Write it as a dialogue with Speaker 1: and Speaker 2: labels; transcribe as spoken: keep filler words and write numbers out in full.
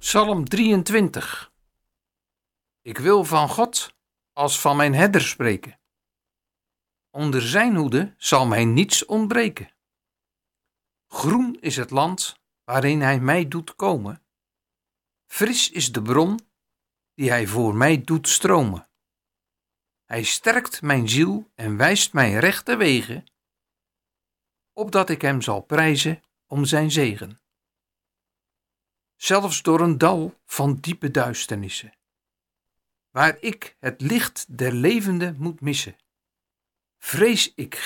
Speaker 1: Psalm drieëntwintig. Ik wil van God als van mijn herder spreken. Onder zijn hoede zal mij niets ontbreken. Groen is het land waarin hij mij doet komen. Fris is de bron die hij voor mij doet stromen. Hij sterkt mijn ziel en wijst mij rechte wegen, opdat ik hem zal prijzen om zijn zegen. Zelfs door een dal van diepe duisternissen, waar ik het licht der levenden moet missen, vrees ik